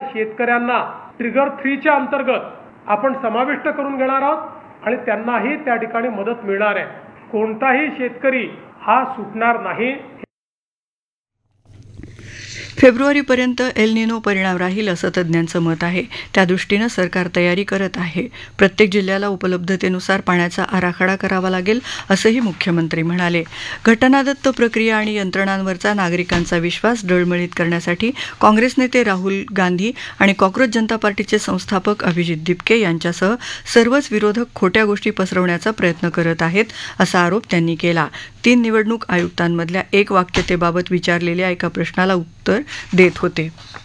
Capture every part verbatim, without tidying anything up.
शेतकऱ्यांना ट्रिगर थ्रीच्या अंतर्गत आपण समाविष्ट करून घेणार आहोत आणि त्यांनाही त्या ठिकाणी मदत मिळणार आहे. कोणताही शेतकरी हा सुटणार नाही. फेब्रुवारीपर्यंत एल निनो परिणाम राहील असं तज्ज्ञांचं मत आहे. त्यादृष्टीनं सरकार तयारी करत आहे. प्रत्येक जिल्ह्याला उपलब्धतेनुसार पाण्याचा आराखडा करावा लागेल असंही मुख्यमंत्री म्हणाले. घटनादत्त प्रक्रिया आणि यंत्रणांवरचा नागरिकांचा विश्वास डळमळीत करण्यासाठी काँग्रेस नेते राहुल गांधी आणि कॉक्रोच जनता पार्टीचे संस्थापक अभिजित दिपके यांच्यासह सर्वच विरोधक खोट्या गोष्टी पसरवण्याचा प्रयत्न करत आहेत असा आरोप त्यांनी केला. तीन निवडणूक आयुक्तांमधल्या एक वाक्यतेबाबत विचारलेल्या एका प्रश्नाला उत्तर देत होते.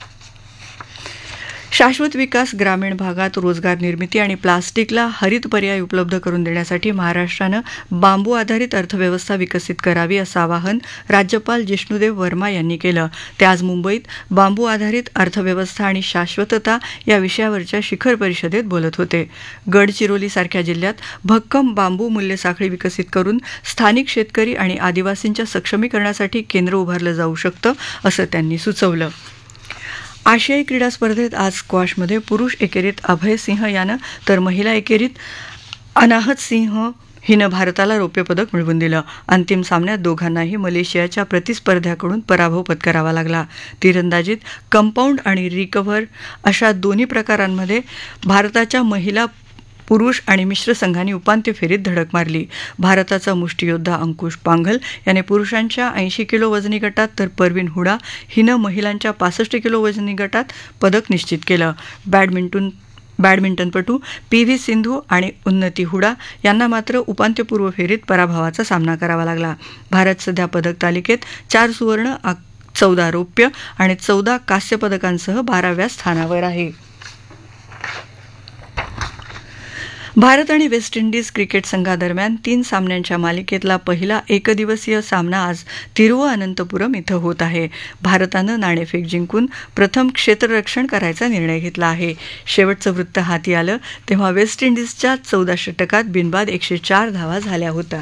शाश्वत विकास, ग्रामीण भागात रोजगार निर्मिती आणि प्लास्टिकला हरित पर्याय उपलब्ध करून देण्यासाठी महाराष्ट्रानं बांबू आधारित अर्थव्यवस्था विकसित करावी असं आवाहन राज्यपाल जिष्णुदेव वर्मा यांनी केलं. ते आज मुंबईत बांबू आधारित अर्थव्यवस्था आणि शाश्वतता या विषयावरच्या शिखर परिषदेत बोलत होते. गडचिरोलीसारख्या जिल्ह्यात भक्कम बांबू मूल्य साखळी विकसित करून स्थानिक शेतकरी आणि आदिवासींच्या सक्षमीकरणासाठी केंद्र उभारलं जाऊ शकतं असं त्यांनी सुचवलं. आशियाई क्रीडा स्पर्धेत आज स्क्वॉशमध्ये पुरुष एकेरीत अभय सिंह यानं तर महिला एकेरीत अनाहत सिंह हिनं भारताला रौप्य पदक मिळवून दिलं. अंतिम सामन्यात दोघांनाही मलेशियाच्या प्रतिस्पर्ध्याकडून पराभव पत्करावा लागला. तिरंदाजीत कंपाऊंड आणि रिकव्हर अशा दोन्ही प्रकारांमध्ये भारताच्या महिला, पुरुष आणि मिश्र संघांनी उपांत्य फेरीत धडक मारली. भारताचा मुष्टियोद्धा अंकुश पांघल याने पुरुषांच्या ऐंशी किलो वजनी गटात तर परवीन हुडा हिनं महिलांच्या पासष्ट किलो वजनी गटात पदक निश्चित केलं. बॅडमिंटन बॅडमिंटनपटू पी व्ही सिंधू आणि उन्नती हुडा यांना मात्र उपांत्यपूर्व फेरीत पराभवाचा सामना करावा लागला. भारत सध्या पदक तालिकेत चार सुवर्ण, चौदा रौप्य आणि चौदा कांस्य पदकांसह बाराव्या स्थानावर आहे. भारत आणि वेस्ट इंडिज क्रिकेट संघादरम्यान तीन सामन्यांच्या मालिकेतला पहिला एकदिवसीय सामना आज तिरुवअनंतपुरम इथं होत आहे. भारतानं नाणेफेक जिंकून प्रथम क्षेत्ररक्षण करायचा निर्णय घेतला आहे. शेवटचं वृत्त हाती आलं तेव्हा वेस्ट इंडिजच्या चौदा षटकात बिनबाद एकशे चार धावा झाल्या होत्या.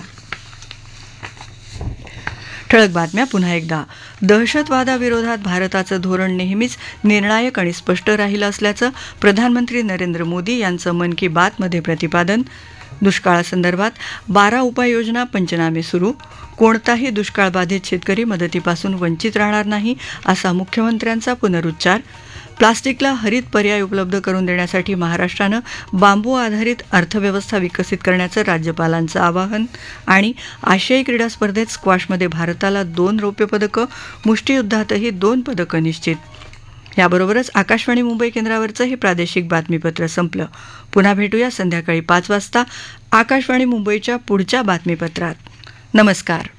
ठळक बातम्या पुन्हा एकदा. दहशतवादाविरोधात भारताचं धोरण नेहमीच निर्णायक आणि स्पष्ट राहिलं असल्याचं प्रधानमंत्री नरेंद्र मोदी यांचं मन की बातमध्ये प्रतिपादन. दुष्काळासंदर्भात बारा उपाययोजना पंचनामे सुरू. कोणताही दुष्काळबाधित शेतकरी मदतीपासून वंचित राहणार नाही असा मुख्यमंत्र्यांचा पुनरुच्चार. प्लास्टिकला हरित पर्याय उपलब्ध करून देण्यासाठी महाराष्ट्रानं बांबू आधारित अर्थव्यवस्था विकसित करण्याचं राज्यपालांचं आवाहन. आणि आशियाई क्रीडा स्पर्धेत स्क्वॉशमध्ये भारताला दोन रौप्य पदकं, मुष्टियुद्धातही दोन पदकं निश्चित. याबरोबरच आकाशवाणी मुंबई केंद्रावरचं हे प्रादेशिक बातमीपत्र संपलं. पुन्हा भेटूया संध्याकाळी पाच वाजता आकाशवाणी मुंबईच्या पुढच्या बातमीपत्रात. नमस्कार.